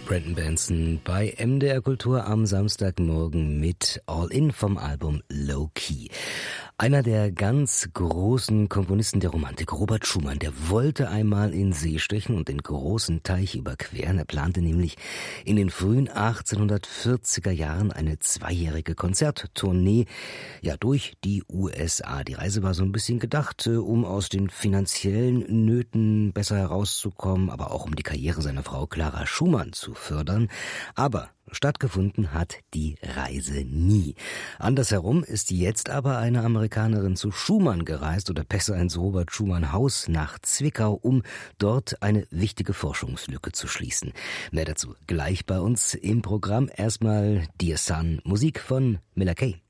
Brandon Benson bei MDR Kultur am Samstagmorgen mit All In vom Album Low Key. Einer der ganz großen Komponisten der Romantik, Robert Schumann, der wollte einmal in See stechen und den großen Teich überqueren. Er plante nämlich in den frühen 1840er Jahren eine zweijährige Konzerttournee, durch die USA. Die Reise war so ein bisschen gedacht, um aus den finanziellen Nöten besser herauszukommen, aber auch um die Karriere seiner Frau Clara Schumann zu fördern. Aber stattgefunden hat die Reise nie. Andersherum ist jetzt aber eine Amerikanerin zu Schumann gereist oder besser ins Robert Schumann Haus nach Zwickau, um dort eine wichtige Forschungslücke zu schließen. Mehr dazu gleich bei uns im Programm. Erstmal Dear Sun, Musik von Miller Kay.